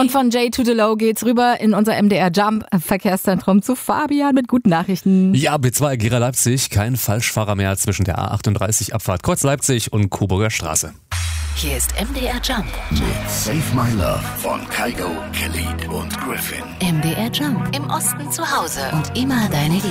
Und von J to the Low geht's rüber in unser MDR Jump Verkehrszentrum zu Fabian mit guten Nachrichten. Ja, B2 Gera Leipzig, kein Falschfahrer mehr zwischen der A38 Abfahrt Kreuz Leipzig und Coburger Straße. Hier ist MDR Jump mit Save My Love von Kygo, Khalid und Griffin. MDR Jump. Im Osten zu Hause und immer deine Liebe.